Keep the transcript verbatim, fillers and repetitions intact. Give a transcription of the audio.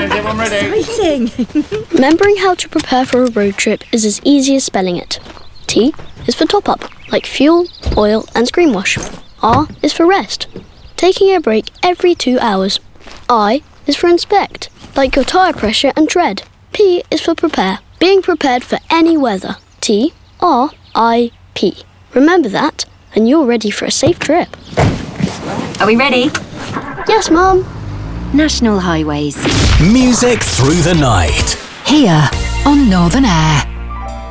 everyone ready? Exciting! Remembering how to prepare for a road trip is as easy as spelling it. T is for top-up, like fuel, oil and screen wash. R is for rest, taking a break every two hours. I is for inspect, like your tyre pressure and tread. P is for prepare, being prepared for any weather. T, R, I, P. Remember that, and you're ready for a safe trip. Are we ready? Yes, Mum. National Highways. Music through the night. Here on Northern Air.